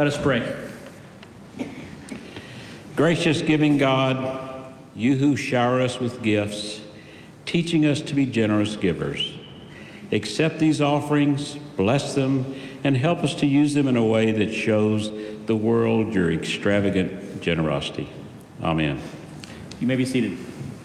Let us pray. Gracious giving God, you who shower us with gifts, teaching us to be generous givers, accept these offerings, bless them, and help us to use them in a way that shows the world your extravagant generosity. Amen. You may be seated.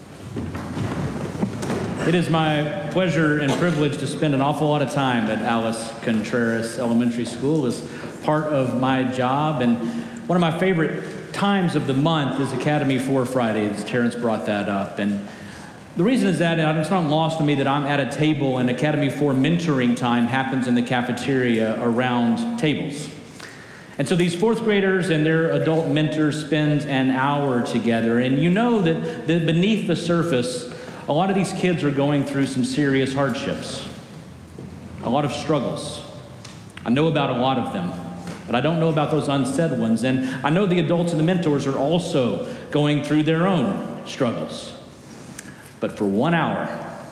It is my pleasure and privilege to spend an awful lot of time at Alice Contreras Elementary School as part of my job. And one of my favorite times of the month is Academy 4 Fridays. Terrence brought that up. And the reason is that it's not lost to me that I'm at a table and Academy 4 mentoring time happens in the cafeteria around tables. And so these fourth graders and their adult mentors spend an hour together. And you know that beneath the surface, a lot of these kids are going through some serious hardships, a lot of struggles. I know about a lot of them, but I don't know about those unsaid ones. And I know the adults and the mentors are also going through their own struggles. But for 1 hour,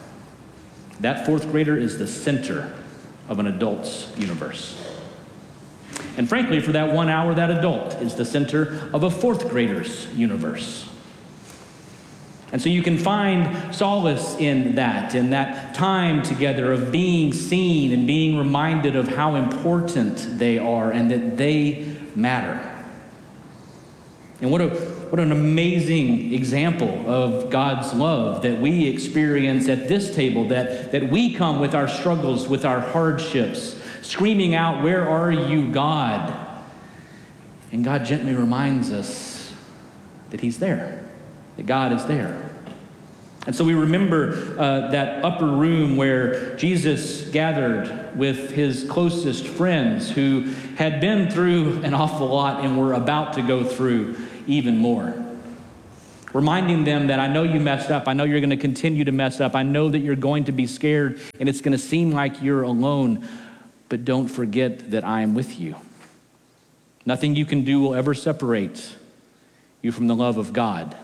that fourth grader is the center of an adult's universe. And frankly, for that 1 hour, that adult is the center of a fourth grader's universe. And so you can find solace in that time together of being seen and being reminded of how important they are and that they matter. And what an amazing example of God's love that we experience at this table, that we come with our struggles, with our hardships, screaming out, "Where are you, God?" And God gently reminds us that He's there, that God is there. And so we remember that upper room where Jesus gathered with His closest friends who had been through an awful lot and were about to go through even more. Reminding them that I know you messed up. I know you're going to continue to mess up. I know that you're going to be scared and it's going to seem like you're alone. But don't forget that I am with you. Nothing you can do will ever separate you from the love of God.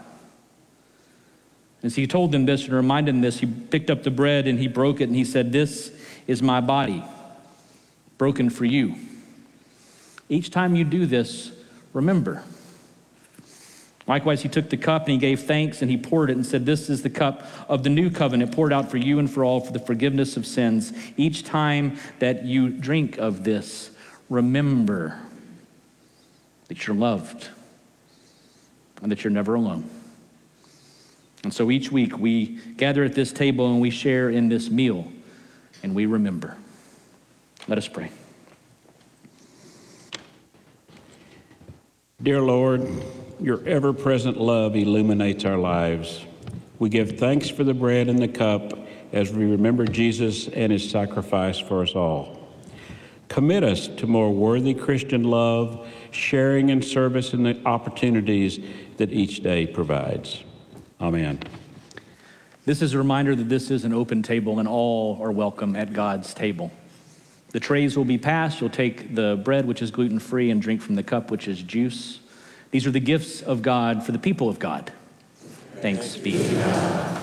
And so He told them this and reminded them this. He picked up the bread and He broke it and He said, "This is my body, broken for you. Each time you do this, remember." Likewise, He took the cup and He gave thanks and He poured it and said, "This is the cup of the new covenant poured out for you and for all for the forgiveness of sins. Each time that you drink of this, remember that you're loved and that you're never alone." And so each week we gather at this table and we share in this meal and we remember. Let us pray. Dear Lord, your ever-present love illuminates our lives. We give thanks for the bread and the cup as we remember Jesus and His sacrifice for us all. Commit us to more worthy Christian love, sharing and service in the opportunities that each day provides. Amen. This is a reminder that this is an open table and all are welcome at God's table. The trays will be passed. You'll take the bread, which is gluten-free, and drink from the cup, which is juice. These are the gifts of God for the people of God. Thanks be to God.